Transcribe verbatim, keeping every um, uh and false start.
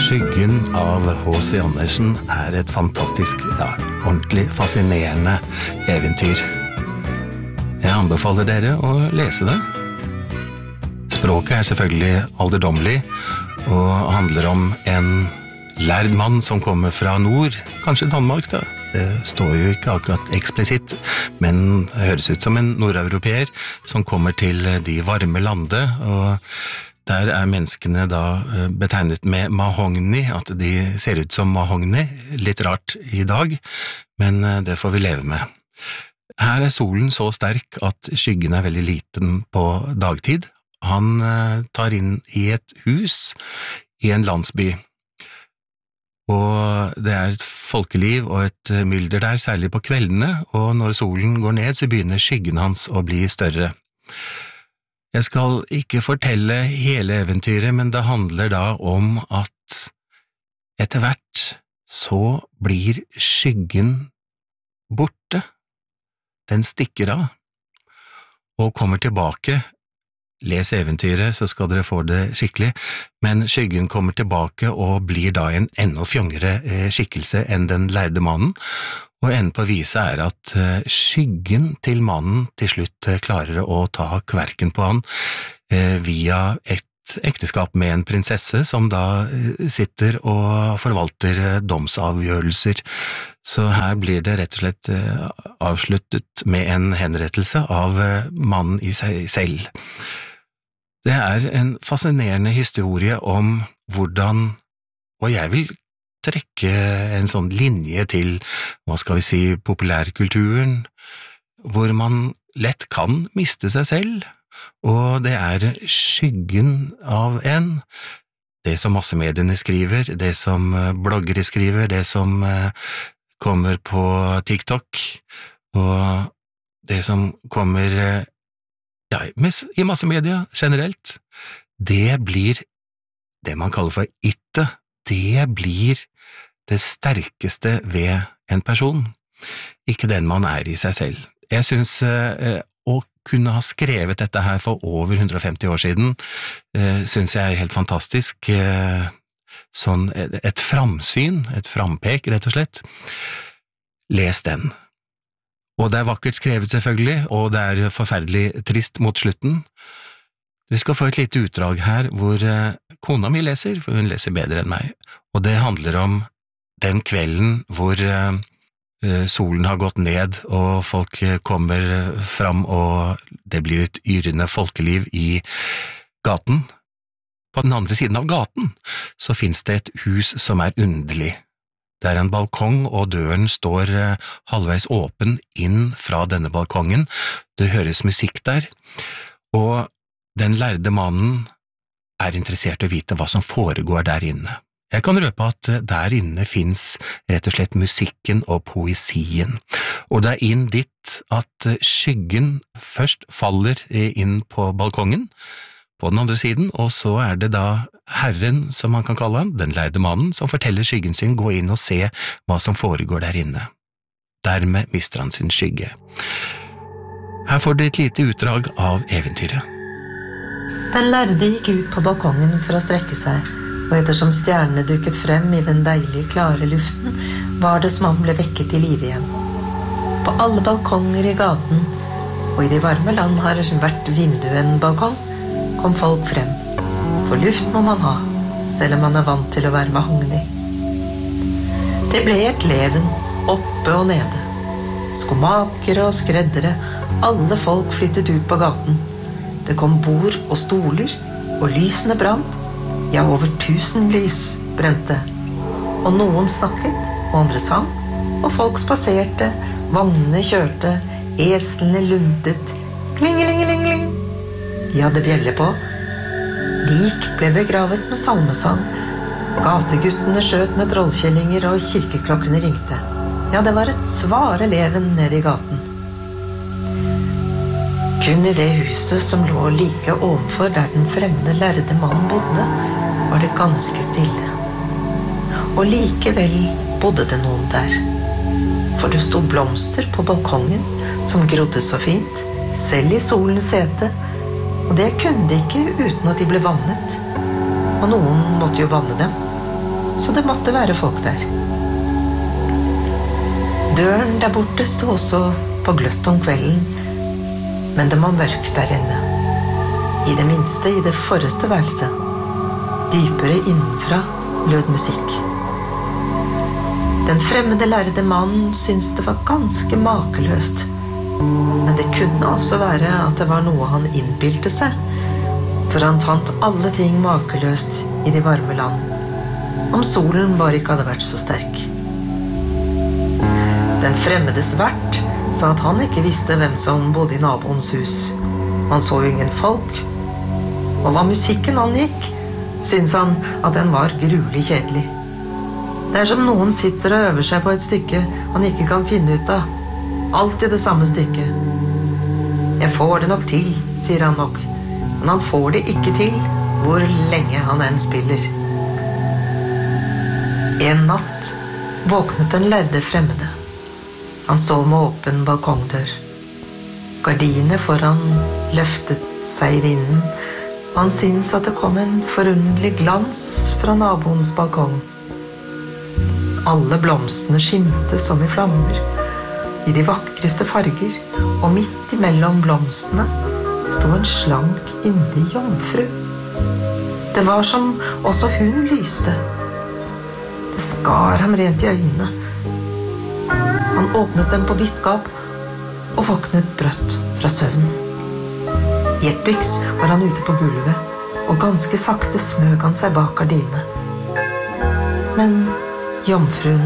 Skyggen av H C Andersen er et fantastisk, ja, ordentlig fascinerende eventyr. Jeg anbefaler dere å lese det. Språket er selvfølgelig alderdommelig og handler om en lærd mann som kommer fra nord, kanskje Danmark da. Det står jo ikke akkurat eksplisitt, men det høres ut som en nordeuropeer som kommer til de varme lande, og der er menneskene da betegnet med mahogni, at de ser ut som mahogni, litt rart i dag, men det får vi leve med. Her er solen så sterk at skyggen er veldig liten på dagtid. Han tar inn i et hus i en landsby, og det er et folkeliv og et mylder der, særlig på kveldene, og når solen går ned så begynner skyggen hans å bli større. Jeg skal ikke fortelle hele eventyret, men det handler da om at etter hvert så blir skyggen borte. Den stikker av og kommer tilbake. Les eventyret, så skal dere få det skikkelig, men skyggen kommer tilbake og blir da en enda fjongere skikkelse enn den lærde mannen, og enden på viset er at skyggen til mannen til slutt klarer å ta kverken på han via et ekteskap med en prinsesse som da sitter og forvalter domsavgjørelser. Så her blir det rett og slett avsluttet med en henrettelse av mannen i seg selv. Det er en fascinerende historie om hvordan, og jeg vil trekke en sånn linje til, hva skal vi si, populærkulturen, hvor man lett kan miste seg selv, og det er skyggen av en, det som massemediene skriver, det som bloggere skriver, det som kommer på TikTok, og det som kommer ja, i massemedia generelt, det blir det man kaller for itte, det blir det sterkeste ved en person, ikke den man er i seg selv. Jeg synes eh, å kunne ha skrevet dette her for over hundre og femti år siden, eh, synes jeg er helt fantastisk, eh, sånn et framsyn, et frampek rett og slett. Les den. Og det er vakkert skrevet selvfølgelig, og det er forferdelig trist mot slutten. Vi skal få et lite utdrag her hvor kona mi leser, for hun leser bedre enn meg, og det handler om den kvelden hvor solen har gått ned og folk kommer fram og det blir et yrende folkeliv i gaten. På den andre siden av gaten så finnes det et hus som er underlig. Det er en balkong, og døren står halvveis åpen inn fra denne balkongen. Det høres musikk der, og den lærde mannen er interessert i å vite hva som foregår der inne. Jeg kan røpe at der inne finnes rett og slett musikken og poesien, og det er inn dit at skyggen først faller inn på balkongen, på den andre siden, og så er det da herren, som man kan kalle han, den lærde mannen, som forteller skyggen sin gå inn og se hva som foregår der inne. Dermed mister han sin skygge. Her får dere et lite utdrag av eventyret. Den lærde gikk ut på balkongen for å strekke seg, og ettersom stjernene dukket frem i den deilige, klare luften, var det som han ble vekket i liv igjen. På alle balkonger i gaten, og i de varme land har hvert vindu en balkong, kom folk frem. For luft må man ha, selv om man er vant til å være mahogni. Det ble et leven, oppe og nede. Skomakere og skreddere, alle folk flyttet ut på gaten. Det kom bord og stoler, og lysene brant. Ja, over tusen lys brente. Og noen snakket, og andre sang, og folk spaserte, vognene kjørte, eslene lundet, klingelingelingeling. De hadde bjelle på. Lik ble begravet med salmesang. Gateguttene skjøt med trollkjellinger, og kirkeklokkene ringte. Ja, det var et svare leven nede i gaten. Kun i det huset som lå like ovenfor der den fremmede lærde mannen bodde, var det ganske stille. Og likevel bodde det noen der. For det stod blomster på balkongen som grodde så fint, selv i solens sete, og det kunne de ikke uten at de ble vannet, og noen måtte jo vanne dem. så det måtte være folk der. Døren der borte stod også på gløtt om kvelden, men det var mørkt der inne. I det minste i det forreste værelset. Dypere innenfra lød musikk. Den fremmede lærde mannen syntes det var ganske makeløst, men det kunne også være at det var noe han innbilte seg, for han fant alle ting makeløst i de varme land, om solen bare ikke hadde vært så sterk. Den fremmedes vert sa at han ikke visste hvem som bodde i naboens hus. Han så jo ingen folk, og hva musikken angikk, syntes han at den var gruelig kjedelig. Det er som noen sitter og øver seg på et stykke han ikke kan finne ut av. Alltid det samme stykket. Jeg får det nok til, sier han nok, men han får det ikke til hvor lenge han enn spiller. En natt våknet den lærde fremmede. Han så med åpen balkongdør. Gardinene foran løftet seg i vinden, og han syntes at det kom en forunderlig glans fra naboens balkong. Alle blomstene skimte som i flammer, i de vakreste farger, og midt imellom blomstene stod en slank, yndig jomfru. Det var som også hun lyste. Det skar ham rent i øynene. Han åpnet dem på vidt gap og våknet brøtt fra søvnen. I et byks var han ute på gulvet, og ganske sakte smøg han seg bak gardinene. Men jomfruen